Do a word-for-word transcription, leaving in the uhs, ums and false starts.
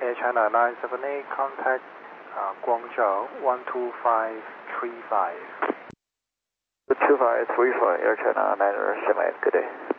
Air China nine seven eight, contact uh, Guangzhou one two five three five. two five three five, Air China nine seven eight, good day.